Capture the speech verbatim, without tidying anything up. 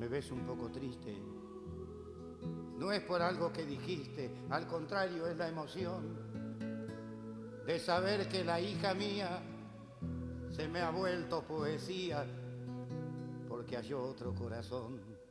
me ves un poco triste. No es por algo que dijiste, al contrario es la emoción de saber que la hija mía se me ha vuelto poesía porque halló otro corazón.